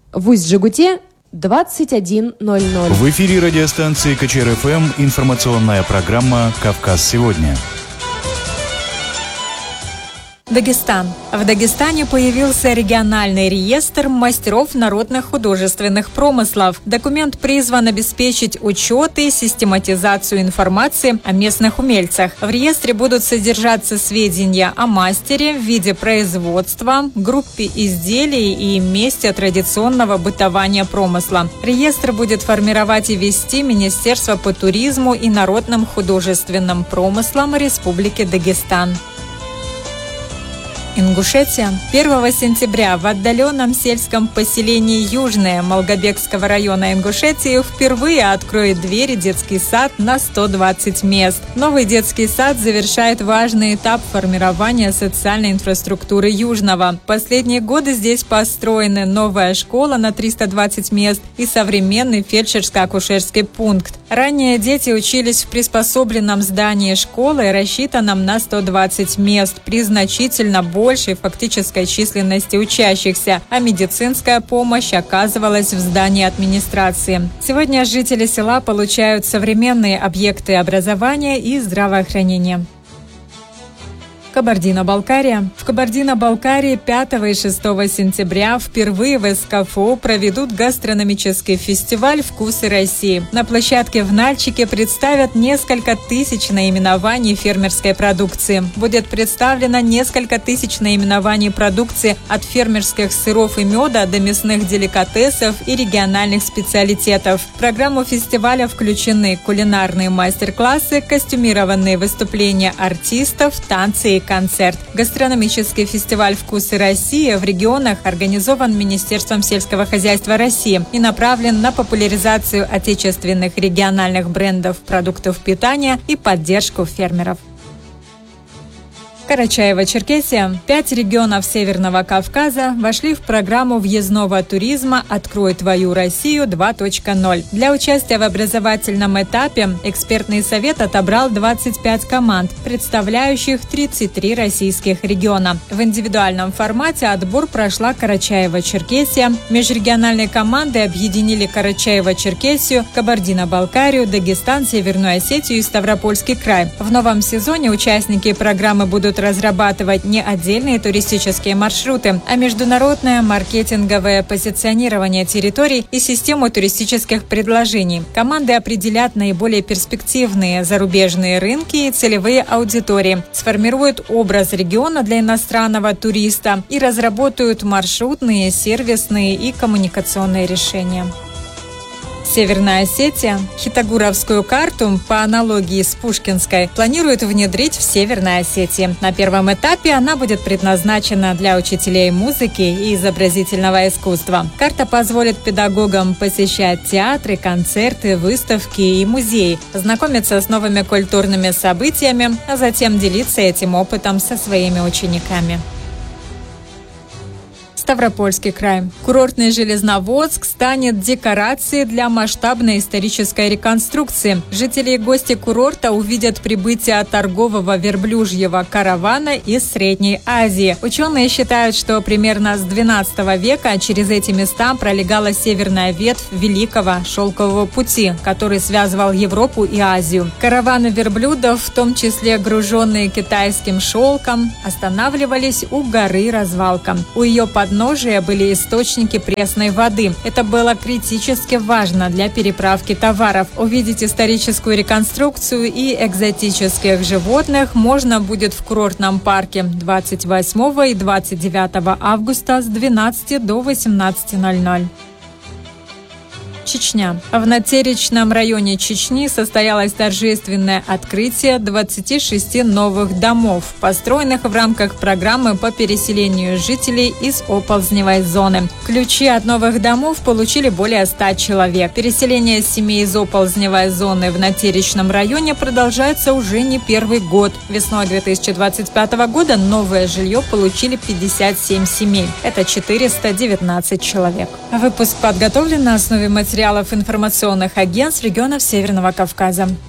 В Усть-Жигуте 21:00. В эфире радиостанции КЧР-ФМ информационная программа «Кавказ сегодня». Дагестан. В Дагестане появился региональный реестр мастеров народных художественных промыслов. Документ призван обеспечить учет и систематизацию информации о местных умельцах. В реестре будут содержаться сведения о мастере в виде производства, группе изделий и месте традиционного бытования промысла. Реестр будет формировать и вести Министерство по туризму и народным художественным промыслам Республики Дагестан. Ингушетия. 1 сентября в отдаленном сельском поселении Южное Малгобекского района Ингушетии впервые откроет двери детский сад на 120 мест. Новый детский сад завершает важный этап формирования социальной инфраструктуры Южного. В последние годы здесь построены новая школа на 320 мест и современный фельдшерско-акушерский пункт. Ранее дети учились в приспособленном здании школы, рассчитанном на 120 мест, при значительно большей фактической численности учащихся, а медицинская помощь оказывалась в здании администрации. Сегодня жители села получают современные объекты образования и здравоохранения. Кабардино-Балкария. В Кабардино-Балкарии 5 и 6 сентября впервые в СКФУ проведут гастрономический фестиваль «Вкусы России». На площадке в Нальчике представят несколько тысяч наименований фермерской продукции. Будет представлено несколько тысяч наименований продукции от фермерских сыров и меда до мясных деликатесов и региональных специалитетов. В программу фестиваля включены кулинарные мастер-классы, костюмированные выступления артистов, танцы и концерт. Гастрономический фестиваль «Вкусы России» в регионах организован Министерством сельского хозяйства России и направлен на популяризацию отечественных региональных брендов продуктов питания и поддержку фермеров. Карачаево-Черкесия. 5 регионов Северного Кавказа вошли в программу въездного туризма «Открой твою Россию 2.0». Для участия в образовательном этапе экспертный совет отобрал 25 команд, представляющих 33 российских региона. В индивидуальном формате отбор прошла Карачаево-Черкесия. Межрегиональные команды объединили Карачаево-Черкесию, Кабардино-Балкарию, Дагестан, Северную Осетию и Ставропольский край. В новом сезоне участники программы будут разрабатывать не отдельные туристические маршруты, а международное маркетинговое позиционирование территорий и систему туристических предложений. Команды определят наиболее перспективные зарубежные рынки и целевые аудитории, сформируют образ региона для иностранного туриста и разработают маршрутные, сервисные и коммуникационные решения. Северная Осетия. Хитагуровскую карту, по аналогии с Пушкинской, планирует внедрить в Северной Осетии. На первом этапе она будет предназначена для учителей музыки и изобразительного искусства. Карта позволит педагогам посещать театры, концерты, выставки и музеи, знакомиться с новыми культурными событиями, а затем делиться этим опытом со своими учениками. Ставропольский край. Курортный Железноводск станет декорацией для масштабной исторической реконструкции. Жители и гости курорта увидят прибытие торгового верблюжьего каравана из Средней Азии. Ученые считают, что примерно с XII века через эти места пролегала северная ветвь Великого шелкового пути, который связывал Европу и Азию. Караваны верблюдов, в том числе груженные китайским шелком, останавливались у горы Развалка. У ее подножия были источники пресной воды. Это было критически важно для переправки товаров. Увидеть историческую реконструкцию и экзотических животных можно будет в курортном парке 28 и 29 августа с 12 до 18:00. Чечня. В Натеречном районе Чечни состоялось торжественное открытие 26 новых домов, построенных в рамках программы по переселению жителей из оползневой зоны. Ключи от новых домов получили более 100 человек. Переселение семей из оползневой зоны в Натеречном районе продолжается уже не первый год. Весной 2025 года новое жилье получили 57 семей. Это 419 человек. Выпуск подготовлен на основе материалов информационных агентств регионов Северного Кавказа.